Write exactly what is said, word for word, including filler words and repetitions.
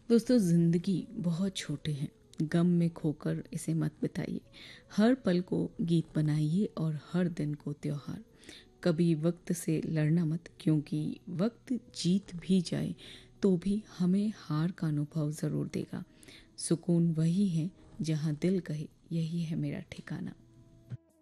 दोस्तों, ज़िंदगी बहुत छोटे हैं। गम में खोकर इसे मत बिताइए। हर पल को गीत बनाइए और हर दिन को त्योहार। कभी वक्त से लड़ना मत, क्योंकि वक्त जीत भी जाए तो भी हमें हार का अनुभव ज़रूर देगा। सुकून वही है जहाँ दिल कहे यही है मेरा ठिकाना।